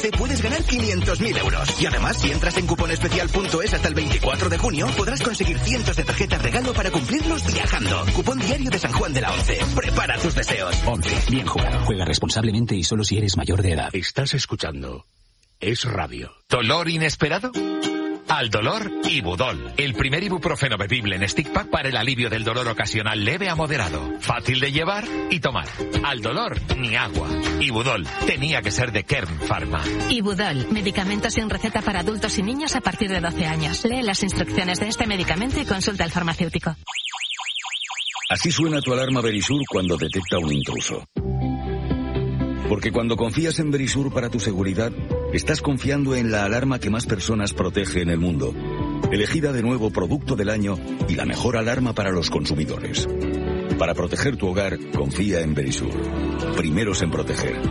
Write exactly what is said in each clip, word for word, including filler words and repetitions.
te puedes ganar quinientos mil euros. Y además, si entras en cuponespecial punto es hasta el veinticuatro de junio, podrás conseguir cientos de tarjetas regalo para cumplirlos viajando. Cupón diario de San Juan de la Once. Prepara tus deseos. Once. Bien jugado. Juega responsablemente y solo si eres mayor de edad. Estás escuchando Es Radio. ¿Dolor inesperado? Al dolor, Ibudol, el primer ibuprofeno bebible en stick pack para el alivio del dolor ocasional leve a moderado, fácil de llevar y tomar. Al dolor, ni agua. Ibudol, tenía que ser de Kern Pharma. Ibudol, medicamento sin receta para adultos y niños a partir de doce años. Lee las instrucciones de este medicamento y consulta al farmacéutico. Así suena tu alarma Verisur cuando detecta un intruso. Porque cuando confías en Verisur para tu seguridad, estás confiando en la alarma que más personas protege en el mundo. Elegida de nuevo Producto del Año y la mejor alarma para los consumidores. Para proteger tu hogar, confía en Verisur. Primeros en proteger.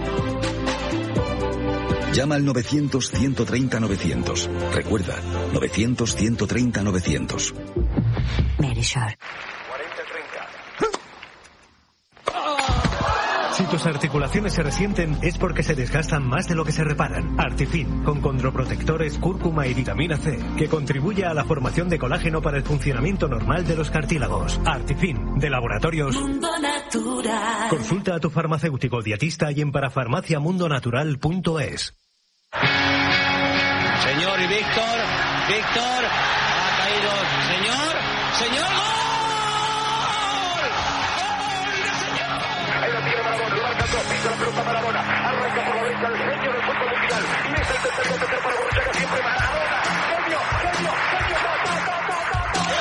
Llama al novecientos, ciento treinta, novecientos. Recuerda, novecientos, ciento treinta, novecientos. Verisur. Si tus articulaciones se resienten es porque se desgastan más de lo que se reparan. Artifin, con condroprotectores, cúrcuma y vitamina C, que contribuye a la formación de colágeno para el funcionamiento normal de los cartílagos. Artifin, de Laboratorios Mundo Natural. Consulta a tu farmacéutico dietista y en parafarmaciamundonatural punto es. Señor y Víctor, Víctor, ha caído. Señor, señor, ¡gol! Pisa la pelota Maradona, arranca por la derecha el genio del fútbol mundial, y es el tercer gol para Borruchaga, siempre Maradona, genio, genio, genio, ta, ta, ta, ta, ta,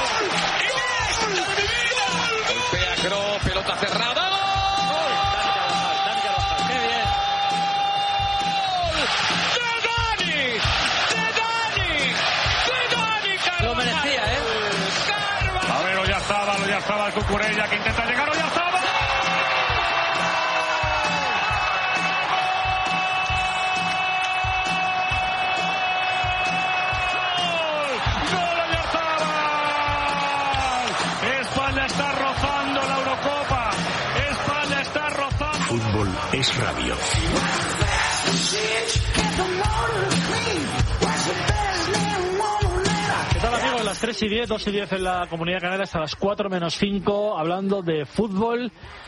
ta. Golpea Kroos, pelota cerrada. ¡Qué bien! ¡De Dani! ¡De Dani! ¡De Dani! Lo merecía, ¿eh? A ver, ya estaba, ya estaba el Cucurella que intenta llegar, ya estaba. Fútbol es radio. ¿Qué tal, amigos? Las tres y diez, dos y diez en la Comunidad Canaria, hasta las cuatro menos cinco, hablando de fútbol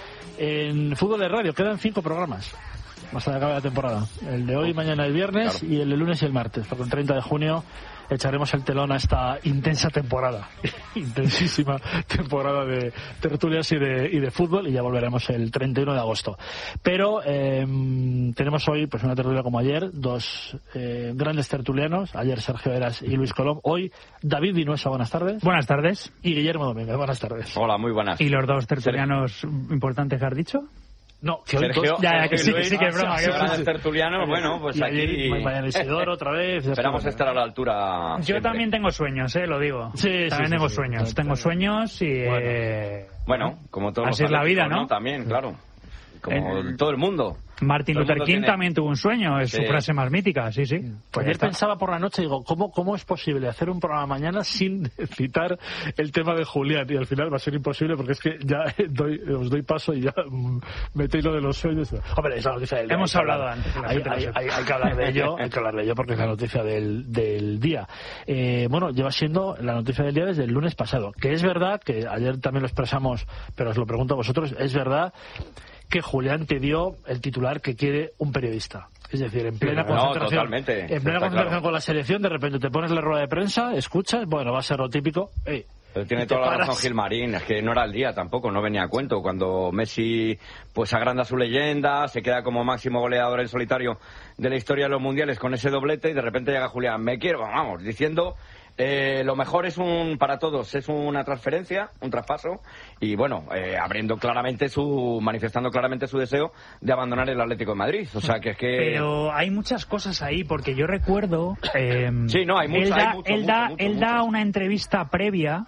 en Fútbol de Radio. Quedan cinco programas hasta que acabe la temporada. El de hoy, mañana, el viernes, claro. Y el de lunes y el martes, porque el treinta de junio echaremos el telón a esta intensa temporada, intensísima temporada de tertulias y de, y de fútbol, y ya volveremos el treinta y uno de agosto. Pero eh, tenemos hoy, pues una tertulia como ayer, dos eh, grandes tertulianos, ayer Sergio Eras y Luis Colom, hoy David Vinuesa, buenas tardes. Buenas tardes. Y Guillermo Domínguez, buenas tardes. Hola, muy buenas. ¿Y los dos tertulianos Ser... importantes que has dicho? No, que Sergio, hoy dos, ya, ya, que sí, que sí, que es broma. Que grandes tertulianos, bueno, pues y aquí... Ayer, mañana Isidoro otra vez. Esperamos estar a la altura. Yo siempre. También tengo sueños, eh, lo digo. Sí, también sí, tengo sí, sueños. sí, tengo sí. sueños y... Bueno, eh, bueno como todos así los es la vida, ¿no? ¿no? También, claro. Como el, todo el mundo. Martin todo el Luther mundo King tiene... también tuvo un sueño, es sí. su frase más mítica, sí, sí. Pues ayer pensaba por la noche, digo, ¿cómo, ¿cómo es posible hacer un programa mañana sin citar el tema de Julián? Y al final va a ser imposible porque es que ya doy, os doy paso y ya metéis lo de los sueños. Hombre, es la noticia del día. Hemos hablado antes. Hay, hay, hay, hay que hablar de ello, hay que hablar de ello porque es la noticia del, del día. Eh, bueno, lleva siendo la noticia del día desde el lunes pasado. Que es verdad, que ayer también lo expresamos, pero os lo pregunto a vosotros, es verdad que Julián te dio el titular que quiere un periodista. Es decir, en plena no, concentración, totalmente, en plena concentración claro. con la selección, de repente te pones la rueda de prensa, escuchas, bueno, va a ser lo típico. Hey, Pero tiene toda la razón Gilmarín, es que no era el día tampoco, no venía a cuento. Cuando Messi pues agranda su leyenda, se queda como máximo goleador en solitario de la historia de los mundiales con ese doblete, y de repente llega Julián, me quiero, vamos, diciendo... Eh, lo mejor es un para todos es una transferencia, un traspaso, y bueno, eh, abriendo claramente su manifestando claramente su deseo de abandonar el Atlético de Madrid. O sea que es que pero hay muchas cosas ahí, porque yo recuerdo eh, sí, no, hay mucho, él da, hay mucho, él mucho, da, mucho, él mucho. da una entrevista previa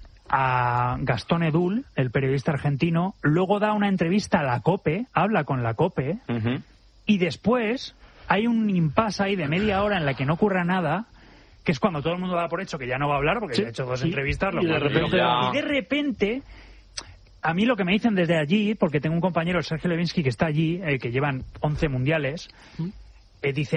a Gastón Edul, el periodista argentino, luego da una entrevista a la COPE, habla con la COPE, uh-huh. y después hay un impasse ahí de media hora en la que no ocurra nada, que es cuando todo el mundo da por hecho que ya no va a hablar porque sí, ha hecho dos sí, entrevistas lo y, de repente, y de repente a mí lo que me dicen desde allí, porque tengo un compañero, Sergio Levinsky, que está allí, eh, que llevan once mundiales, eh, dice